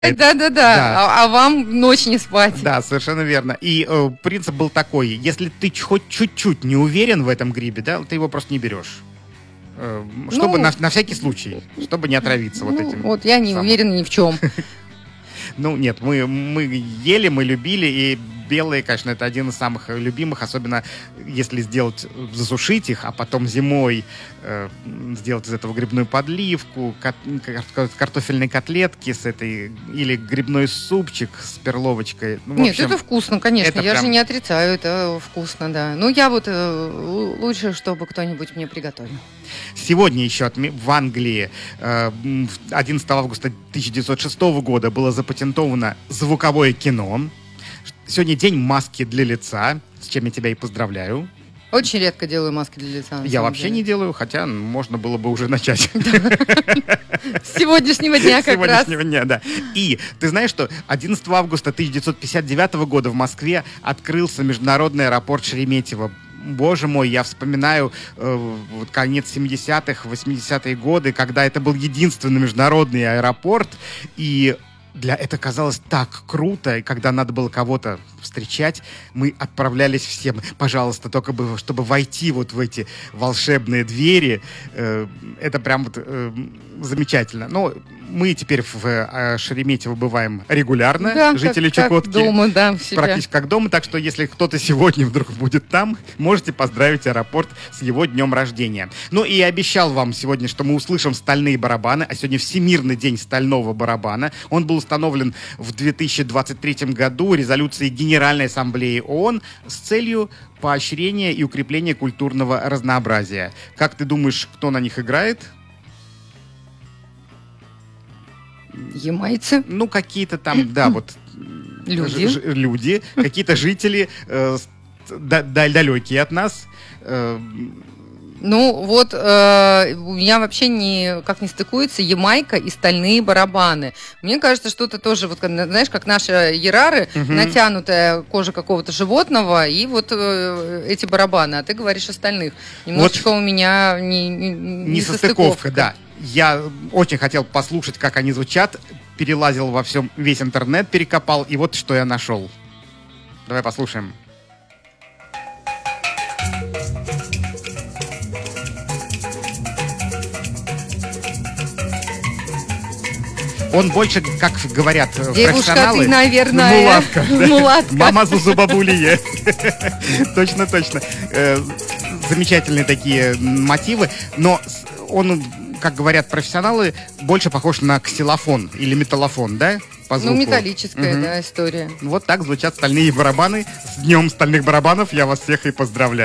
Да-да-да, Да. а вам ночь не спать. Да, совершенно верно. И принцип был такой: если ты хоть чуть-чуть не уверен в этом грибе, да, ты его просто не берешь. Чтобы на всякий случай, чтобы не отравиться вот этим. Вот я не самым. уверена ни в чем. Ну, нет, мы ели, мы любили, и белые, конечно, это один из самых любимых, особенно если засушить их, а потом зимой сделать из этого грибную подливку, картофельные котлетки с этой, или грибной супчик с перловочкой. Ну, Нет, общем, это вкусно, конечно, это я же прям- не отрицаю, это вкусно, да. Ну, я вот лучше, чтобы кто-нибудь мне приготовил. Сегодня еще в Англии 11 августа 1906 года было запатентовано звуковое кино. Сегодня день маски для лица, с чем я тебя и поздравляю. Очень редко делаю маски для лица. на Я самом вообще деле. не делаю, хотя можно было бы уже начать. С сегодняшнего дня как раз. Сегодняшнего дня, да. И ты знаешь, что 11 августа 1959 года в Москве открылся международный аэропорт Шереметьево. Боже мой, я вспоминаю вот конец 70-х, 80-е годы, когда это был единственный международный аэропорт, и это казалось так круто, и когда надо было кого-то встречать, мы отправлялись всем, пожалуйста, только бы, чтобы войти вот в эти волшебные двери. Это прям вот замечательно. Но мы теперь в Шереметьево бываем регулярно, Да, жители как Чукотки. дома, да, в себя. Практически как дома, так что если кто-то сегодня вдруг будет там, можете поздравить аэропорт с его днем рождения. Ну и обещал вам сегодня, что мы услышим стальные барабаны, а сегодня Всемирный день стального барабана. Он был установлен в 2023 году резолюцией Генеральной Ассамблеи ООН с целью поощрения и укрепления культурного разнообразия. Как ты думаешь, кто на них играет? Ямайцы, Ну, какие-то там, да, вот люди. люди, какие-то жители далекие от нас. Ну, вот у меня вообще никак не стыкуется Ямайка и стальные барабаны. Мне кажется, что это тоже, вот, знаешь, как наши ярары, натянутая кожа какого-то животного, и вот эти барабаны. А ты говоришь о стальных. Немножечко у меня не состыковка, да. Я очень хотел послушать, как они звучат, перелазил весь интернет, перекопал, и вот что я нашел. Давай послушаем. Он больше, как говорят Девушка, профессионалы... ты, наверное, мулатка. Да. мулатка. Мама Зузубабулия. Точно. Замечательные такие мотивы. Но он, как говорят профессионалы, больше похож на ксилофон или металлофон, да? По звуку. Ну, металлическая, да, история. Вот так звучат стальные барабаны. С днем стальных барабанов я вас всех и поздравляю.